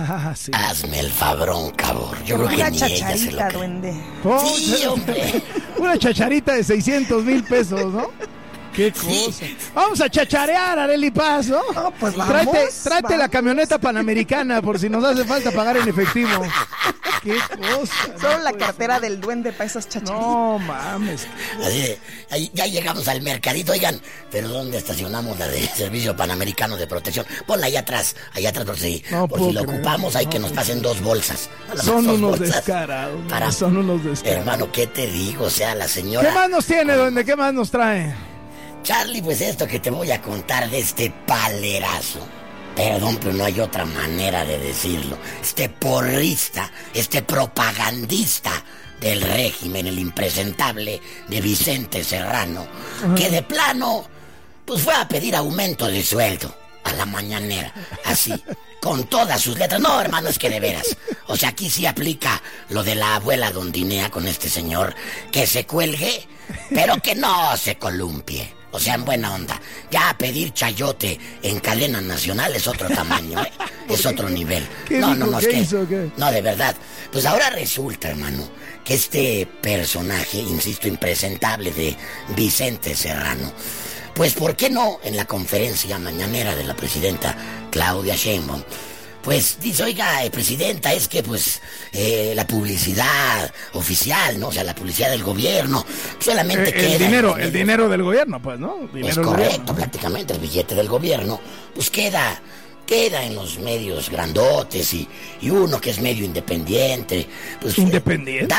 Sí. Hazme el fabrón, cabrón. Yo creo que una ni ella se lo chacharita, cree. duende. Sí, hombre. Una chacharita de 600,000 pesos, ¿no? Qué cosa. Vamos a chacharear, Arely Paz, ¿no? No, pues vamos. Tráete la camioneta panamericana por si nos hace falta pagar en efectivo. Qué cosa. Solo la cartera del duende para esas chacharitas. No mames. Así de, ya llegamos al mercadito, oigan, pero ¿dónde estacionamos la de Servicio Panamericano de Protección? Ponla allá atrás, por si lo ocupamos, hay que nos pasen 2 bolsas. Son unos descarados. Son unos descarados. Hermano, ¿qué te digo? O sea, la señora... ¿Qué más nos tiene, duende? ¿Qué más nos trae? Charlie, pues esto que te voy a contar de este palerazo. Perdón, pero no hay otra manera de decirlo. Este porrista, este propagandista del régimen, el impresentable de Vicente Serrano, que de plano, pues fue a pedir aumento de sueldo a la mañanera, así, con todas sus letras. No, hermano, es que de veras. O sea, aquí sí aplica lo de la abuela Dondinea con este señor, que se cuelgue, pero que no se columpie. O sea, en buena onda. Ya pedir chayote en cadena nacional es otro tamaño, ¿eh? Es otro nivel. No, es que... No, de verdad. Pues ahora resulta, hermano, que este personaje, insisto, impresentable de Vicente Serrano, pues, ¿por qué no en la conferencia mañanera de la presidenta Claudia Sheinbaum? Pues dice, oiga, presidenta, es que pues la publicidad oficial, ¿no? O sea, la publicidad del gobierno solamente queda... El dinero del gobierno, pues, ¿no? Es correcto, prácticamente, el billete del gobierno, pues queda en los medios grandotes y uno que es medio independiente. Pues, ¿Independiente?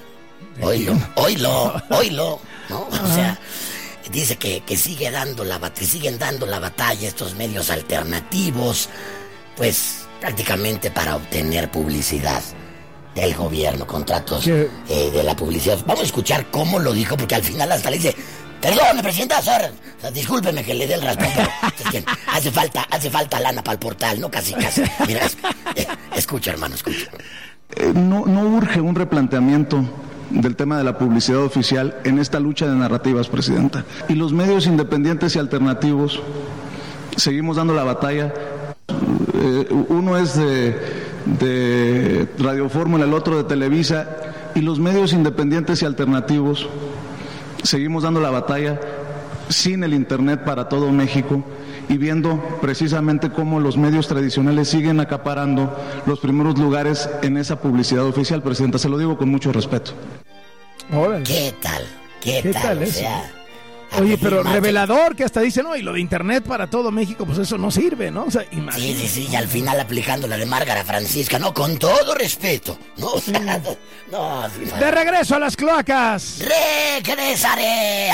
Oílo, ¿no? O sea... Dice que siguen dando la batalla estos medios alternativos, pues prácticamente para obtener publicidad del gobierno, contratos de la publicidad. Vamos a escuchar cómo lo dijo, porque al final hasta le dice, perdón, presidenta, discúlpeme que le dé el raspón, pero es que hace falta lana para el portal, ¿no? Casi. Mira, escucha, hermano, escucha. No urge un replanteamiento del tema de la publicidad oficial en esta lucha de narrativas, presidenta. Y los medios independientes y alternativos seguimos dando la batalla. Uno es de Radio Fórmula, el otro de Televisa, y los medios independientes y alternativos seguimos dando la batalla sin el Internet para todo México, y viendo precisamente cómo los medios tradicionales siguen acaparando los primeros lugares en esa publicidad oficial, presidenta. Se lo digo con mucho respeto. Órale. ¿Qué tal? O sea, oye, pero revelador, que hasta dice, no, y lo de Internet para todo México, pues eso no sirve, ¿no? O sea, imagínate. Sí, y al final aplicando la de Márgara Francisca, ¿no? Con todo respeto, ¿no? O sea, no. De regreso a las cloacas. Regresaré.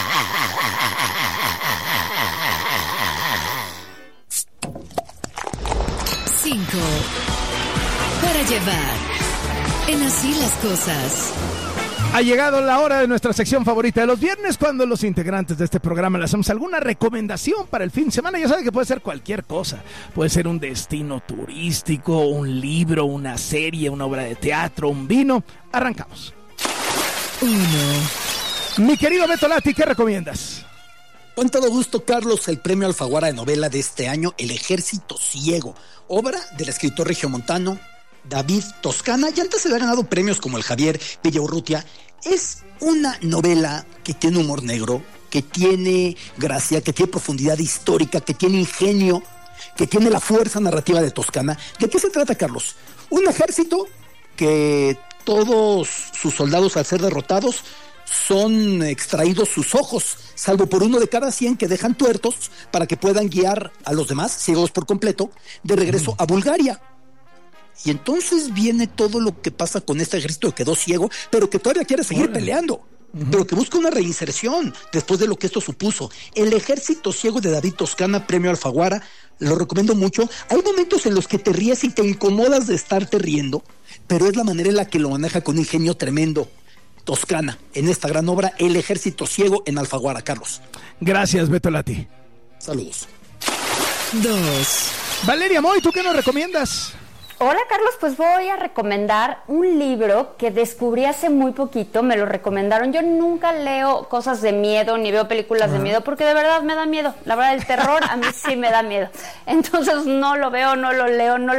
5 para llevar en Así las Cosas. Ha llegado la hora de nuestra sección favorita de los viernes, cuando los integrantes de este programa le hacemos alguna recomendación para el fin de semana. Ya saben que puede ser cualquier cosa. Puede ser un destino turístico, un libro, una serie, una obra de teatro, un vino. Arrancamos. 1. Mi querido Beto Lati, ¿qué recomiendas? Con todo gusto, Carlos, el premio Alfaguara de novela de este año, El Ejército Ciego, obra del escritor regiomontano David Toscana, y antes se le ha ganado premios como el Javier Villaurrutia. Es una novela que tiene humor negro, que tiene gracia, que tiene profundidad histórica, que tiene ingenio, que tiene la fuerza narrativa de Toscana. ¿De qué se trata, Carlos? Un ejército que todos sus soldados, al ser derrotados, son extraídos sus ojos, salvo por uno de cada 100 que dejan tuertos para que puedan guiar a los demás, ciegos por completo, de regreso a Bulgaria. Y entonces viene todo lo que pasa con este ejército que quedó ciego, pero que todavía quiere seguir peleando, pero que busca una reinserción después de lo que esto supuso. El Ejército Ciego de David Toscana, premio Alfaguara, lo recomiendo mucho. Hay momentos en los que te ríes y te incomodas de estarte riendo, pero es la manera en la que lo maneja con un ingenio tremendo Toscana en esta gran obra, El Ejército Ciego, en Alfaguara, Carlos. Gracias, Beto Lati. Saludos. 2. Valeria Moy, ¿tú qué nos recomiendas? Hola, Carlos, pues voy a recomendar un libro que descubrí hace muy poquito, me lo recomendaron. Yo nunca leo cosas de miedo ni veo películas de miedo porque de verdad me da miedo. La verdad, el terror a mí sí me da miedo. Entonces no lo veo, no lo leo, no